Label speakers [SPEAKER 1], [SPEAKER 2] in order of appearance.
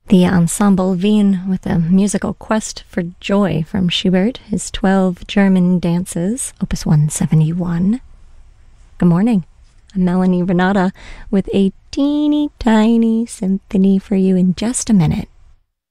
[SPEAKER 1] The Ensemble Wien with a musical quest for joy from Schubert, his 12 German dances, Opus 171. Good morning. I'm Melanie Renata with a teeny tiny symphony for you in just a minute.